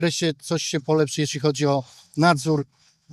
zakresie coś się polepszy, jeśli chodzi o nadzór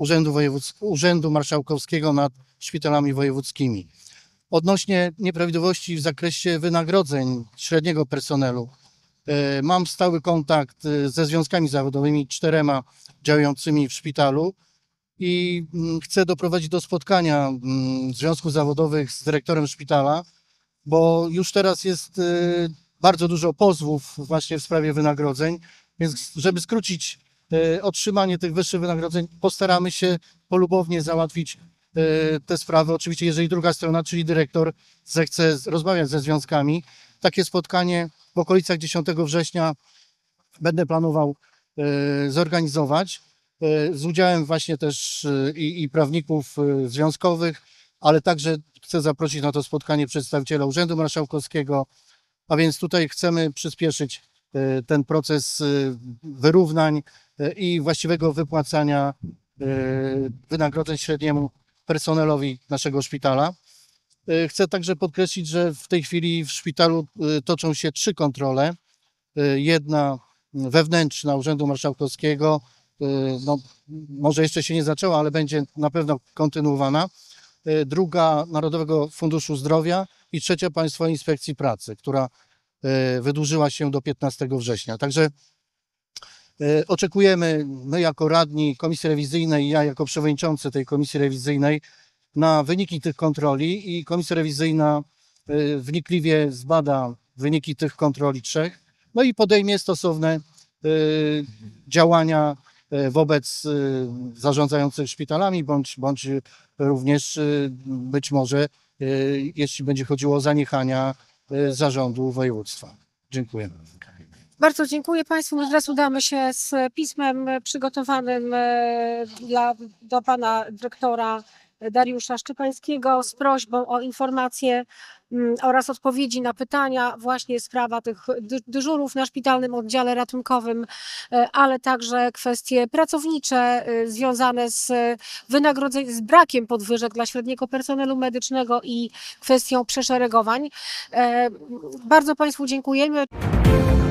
Urzędu Marszałkowskiego nad szpitalami wojewódzkimi. Odnośnie nieprawidłowości w zakresie wynagrodzeń średniego personelu, mam stały kontakt ze związkami zawodowymi, 4 działającymi w szpitalu i chcę doprowadzić do spotkania związków zawodowych z dyrektorem szpitala, bo już teraz jest bardzo dużo pozwów właśnie w sprawie wynagrodzeń, więc żeby skrócić otrzymanie tych wyższych wynagrodzeń, postaramy się polubownie załatwić te sprawy. Oczywiście, jeżeli druga strona, czyli dyrektor, zechce rozmawiać ze związkami, takie spotkanie w okolicach 10 września będę planował zorganizować z udziałem właśnie też i prawników związkowych, ale także chcę zaprosić na to spotkanie przedstawiciela Urzędu Marszałkowskiego, a więc tutaj chcemy przyspieszyć ten proces wyrównań i właściwego wypłacania wynagrodzeń średniemu personelowi naszego szpitala. Chcę także podkreślić, że w tej chwili w szpitalu toczą się 3 kontrole. Jedna wewnętrzna Urzędu Marszałkowskiego, no, może jeszcze się nie zaczęła, ale będzie na pewno kontynuowana. Druga Narodowego Funduszu Zdrowia i trzecia Państwowej Inspekcji Pracy, która wydłużyła się do 15 września. Także oczekujemy, my jako radni Komisji Rewizyjnej, ja jako przewodniczący tej Komisji Rewizyjnej, na wyniki tych kontroli i Komisja Rewizyjna wnikliwie zbada wyniki tych kontroli 3, no i podejmie stosowne działania wobec zarządzających szpitalami, bądź również być może, jeśli będzie chodziło o zaniechania zarządu województwa. Dziękuję. Bardzo dziękuję Państwu. Teraz udamy się z pismem przygotowanym do Pana Dyrektora Dariusza Szczepańskiego z prośbą o informacje oraz odpowiedzi na pytania. Właśnie sprawa tych dyżurów na szpitalnym oddziale ratunkowym, ale także kwestie pracownicze związane z wynagrodzeniem, z brakiem podwyżek dla średniego personelu medycznego i kwestią przeszeregowań. Bardzo Państwu dziękujemy.